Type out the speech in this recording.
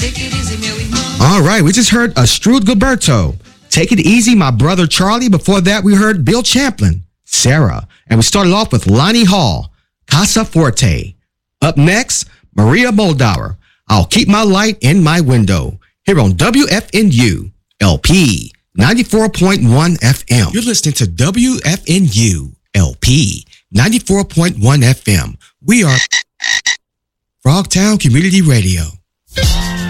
All right, we just heard Astrud Gilberto, Take It Easy, My Brother Charlie. Before that, we heard Bill Champlin, Sarah. And we started off with Lonnie Hall, Casa Forte. Up next, Maria Moldauer, I'll Keep My Light in My Window. Here on WFNU, LP 94.1 FM. You're listening to WFNU, LP 94.1 FM. We are Frogtown Community Radio.